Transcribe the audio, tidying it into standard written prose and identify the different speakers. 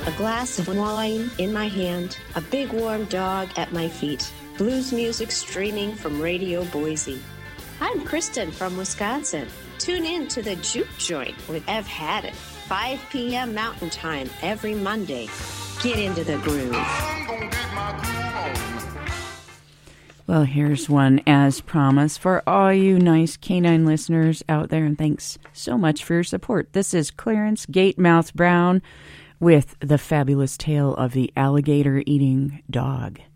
Speaker 1: a glass of wine in my hand, a big warm dog at my feet, blues music streaming from Radio Boise. I'm Kristen from Wisconsin. Tune in to the Juke Joint with Ev Haddon, 5 p.m. Mountain Time every Monday. Get into the groove.
Speaker 2: I'm gonna get my groove on.
Speaker 3: Well, here's one as promised for all you nice canine listeners out there, and thanks so much for your support. This is Clarence Gatemouth Brown with The Fabulous Tale of the Alligator Eating Dog.